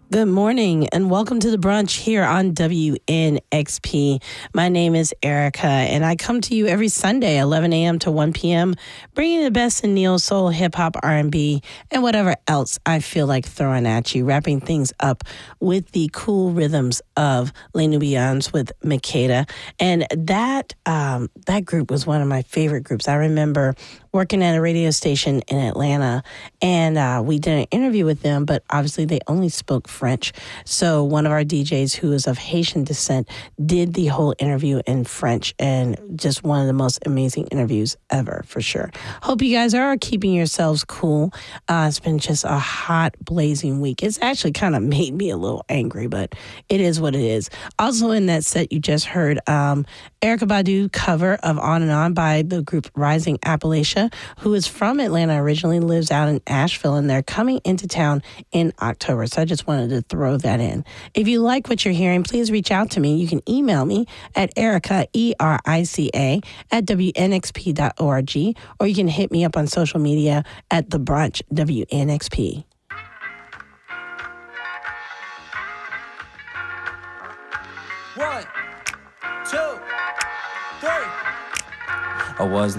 Good morning and welcome to the brunch here on WNXP. My name is Erica and I come to you every Sunday, 11 a.m. to 1 p.m., bringing the best in neo soul, hip hop, R&B, and whatever else I feel like throwing at you, wrapping things up with the cool rhythms of Les Nubians with Makeda. And that group was one of my favorite groups. I remember working at a radio station in Atlanta, and we did an interview with them, but obviously they only spoke French. So one of our DJs who is of Haitian descent did the whole interview in French, and just one of the most amazing interviews ever, for sure. Hope you guys are keeping yourselves cool. It's been just a hot, blazing week. It's actually kind of made me a little angry, but it is what it is. Also in that set, you just heard Erykah Badu cover of On and On by the group Rising Appalachia, who is from Atlanta originally, lives out in Asheville, and they're coming into town in October. So I just wanted to throw that in. If you like what you're hearing, please reach out to me. You can email me at Erica, ERICA, at WNXP.org, or you can hit me up on social media at The Brunch, WNXP. One, two, three. I was